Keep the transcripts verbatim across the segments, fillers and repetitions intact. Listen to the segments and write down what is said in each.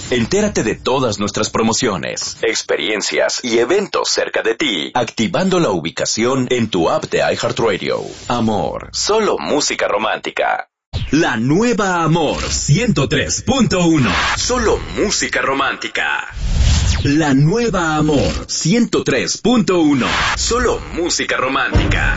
Entérate de todas nuestras promociones, experiencias y eventos cerca de ti, activando la ubicación en tu app de iHeartRadio. Amor, solo música romántica. La nueva Amor ciento tres punto uno. Solo música romántica. La nueva Amor ciento tres punto uno. Solo música romántica.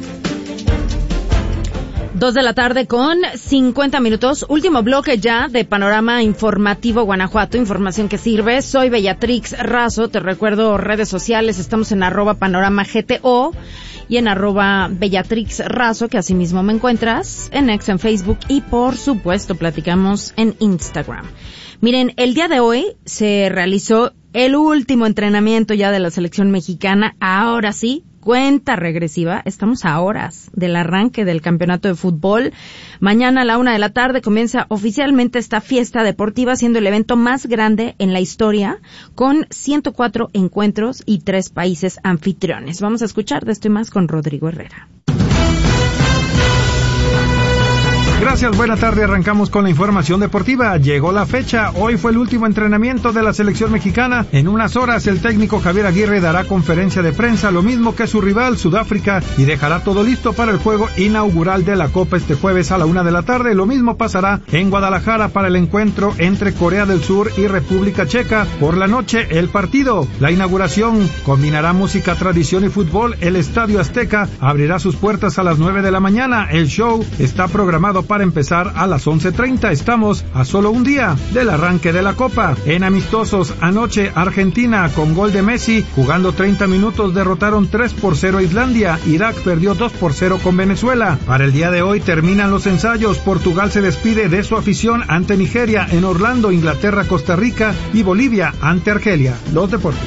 Dos de la tarde con cincuenta minutos. Último bloque ya de Panorama Informativo Guanajuato. Información que sirve. Soy Bellatrix Razo. Te recuerdo redes sociales. Estamos en arroba panorama G T O y en arroba Bellatrix Razo, que asimismo me encuentras en X, en Facebook y por supuesto platicamos en Instagram. Miren, el día de hoy se realizó el último entrenamiento ya de la selección mexicana. Ahora sí, cuenta regresiva. Estamos a horas del arranque del campeonato de fútbol. Mañana a la una de la tarde comienza oficialmente esta fiesta deportiva, siendo el evento más grande en la historia, con ciento cuatro encuentros y tres países anfitriones. Vamos a escuchar de esto y más con Rodrigo Herrera. Gracias, buena tarde. Arrancamos con la información deportiva. Llegó la fecha. Hoy fue el último entrenamiento de la selección mexicana. En unas horas el técnico Javier Aguirre dará conferencia de prensa, lo mismo que su rival Sudáfrica, y dejará todo listo para el juego inaugural de la Copa este jueves a la una de la tarde. Lo mismo pasará en Guadalajara para el encuentro entre Corea del Sur y República Checa. Por la noche el partido. La inauguración combinará música, tradición y fútbol. El Estadio Azteca abrirá sus puertas a las nueve de la mañana. El show está programado para empezar a las once treinta. Estamos a solo un día del arranque de la Copa. En amistosos, anoche Argentina con gol de Messi, jugando treinta minutos, derrotaron tres por cero a Islandia. Irak perdió dos por cero con Venezuela. Para el día de hoy terminan los ensayos. Portugal se despide de su afición ante Nigeria. En Orlando, Inglaterra, Costa Rica y Bolivia ante Argelia. Los deportes.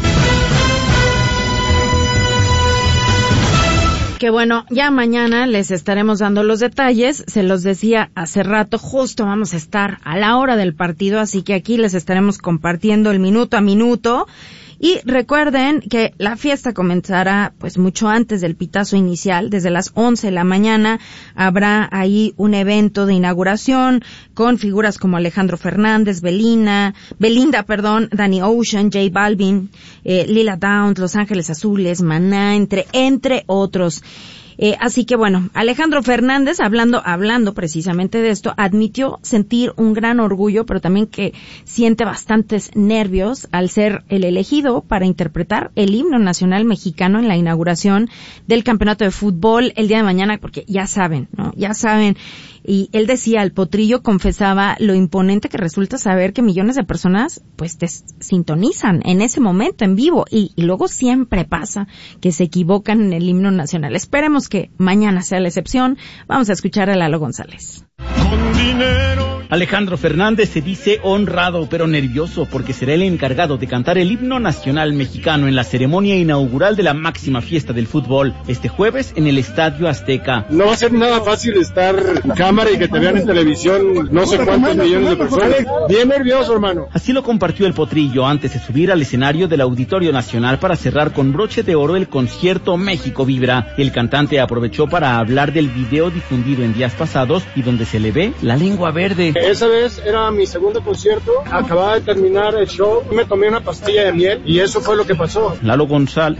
Que bueno, ya mañana les estaremos dando los detalles. Se los decía hace rato, justo vamos a estar a la hora del partido, así que aquí les estaremos compartiendo el minuto a minuto. Y recuerden que la fiesta comenzará pues mucho antes del pitazo inicial, desde las once de la mañana habrá ahí un evento de inauguración con figuras como Alejandro Fernández, Belina, Belinda, perdón, Danny Ocean, J Balvin, eh, Lila Downs, Los Ángeles Azules, Maná, entre, entre otros. Eh, así que bueno, Alejandro Fernández, hablando, hablando precisamente de esto, admitió sentir un gran orgullo, pero también que siente bastantes nervios al ser el elegido para interpretar el himno nacional mexicano en la inauguración del campeonato de fútbol el día de mañana, porque ya saben, ¿no? Ya saben. Y él decía, el Potrillo confesaba lo imponente que resulta saber que millones de personas pues te sintonizan en ese momento en vivo y, y luego siempre pasa que se equivocan en el himno nacional. Esperemos que mañana sea la excepción. Vamos a escuchar a Lalo González. Con dinero. Alejandro Fernández se dice honrado pero nervioso porque será el encargado de cantar el himno nacional mexicano en la ceremonia inaugural de la máxima fiesta del fútbol este jueves en el Estadio Azteca. No va a ser nada fácil estar en cámara y que te vean en televisión no sé cuántos millones de personas. Bien nervioso, hermano. Así lo compartió el Potrillo antes de subir al escenario del Auditorio Nacional para cerrar con broche de oro el concierto México Vibra. El cantante aprovechó para hablar del video difundido en días pasados y donde se le ve la lengua verde. Esa vez era mi segundo concierto, acababa de terminar el show, me tomé una pastilla de miel y eso fue lo que pasó. Lalo González.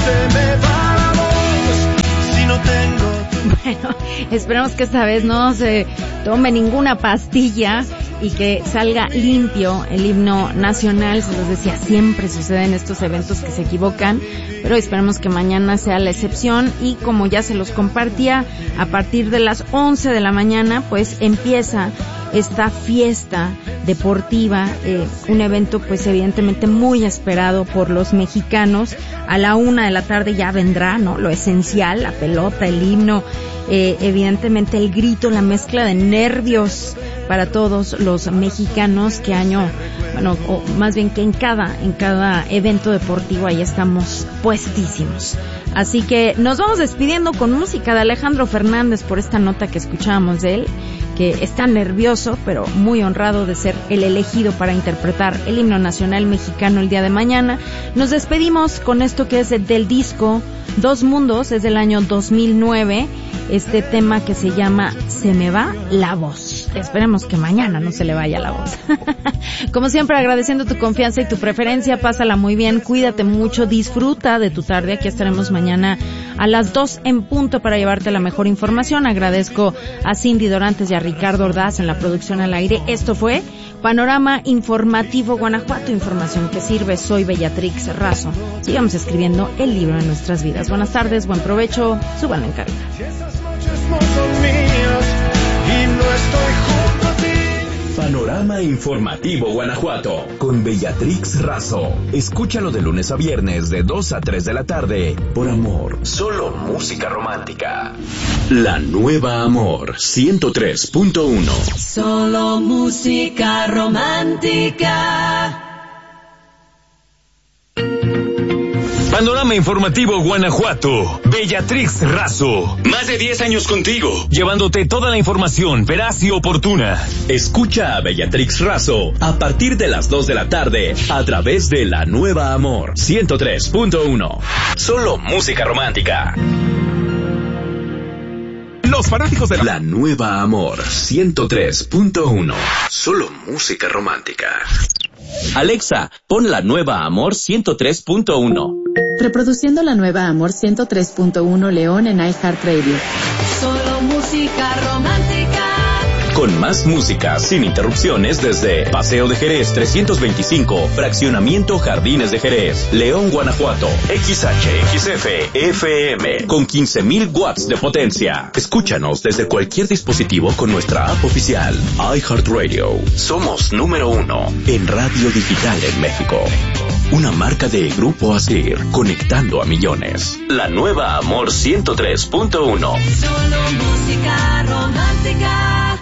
Bueno, esperemos que esta vez no se tome ninguna pastilla y que salga limpio el himno nacional. Se los decía, siempre suceden estos eventos que se equivocan, pero esperemos que mañana sea la excepción. Y como ya se los compartía, a partir de las once de la mañana pues empieza esta fiesta deportiva, eh, un evento pues evidentemente muy esperado por los mexicanos. A la una de la tarde ya vendrá, ¿no?, lo esencial, la pelota, el himno, eh, evidentemente el grito, la mezcla de nervios para todos los mexicanos que año, bueno, o más bien que en cada, en cada evento deportivo ahí estamos puestísimos. Así que nos vamos despidiendo con música de Alejandro Fernández por esta nota que escuchábamos de él, que está nervioso pero muy honrado de ser el elegido para interpretar el himno nacional mexicano el día de mañana. Nos despedimos con esto que es del disco Dos Mundos, es del año dos mil nueve, este tema que se llama Se me va la voz. esperemos que mañana no se le vaya la voz. Como siempre, agradeciendo tu confianza y tu preferencia, pásala muy bien, cuídate mucho, disfruta de tu tarde. Aquí estaremos mañana a las dos en punto para llevarte la mejor información. Agradezco a Cindy Dorantes y a Ricardo Ordaz en la producción al aire. Esto fue Panorama Informativo Guanajuato, información que sirve. Soy Bellatrix Razo. Sigamos escribiendo el libro de nuestras vidas. Buenas tardes, buen provecho, suban en carga. Panorama Informativo Guanajuato con Bellatrix Razo. Escúchalo de lunes a viernes de dos a tres de la tarde por Amor. Solo música romántica. La nueva Amor ciento tres punto uno. Solo música romántica. Panorama Informativo Guanajuato. Bellatrix Razo. Más de diez años contigo, llevándote toda la información veraz y oportuna. Escucha a Bellatrix Razo a partir de las dos de la tarde a través de La Nueva Amor ciento tres punto uno. Solo música romántica. Los fanáticos de La Nueva Amor ciento tres punto uno. Solo música romántica. Alexa, pon La Nueva Amor ciento tres punto uno. Reproduciendo La Nueva Amor ciento tres punto uno León en iHeartRadio. Solo música romántica. Con más música, sin interrupciones desde Paseo de Jerez trescientos veinticinco, Fraccionamiento Jardines de Jerez, León, Guanajuato. X H X F F M con quince mil watts de potencia. Escúchanos desde cualquier dispositivo con nuestra app oficial iHeartRadio. Somos número uno en radio digital en México. Una marca de Grupo Asir, conectando a millones. La Nueva Amor ciento tres punto uno. Solo música romántica.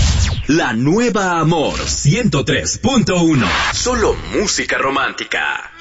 La Nueva Amor ciento tres punto uno. Solo música romántica.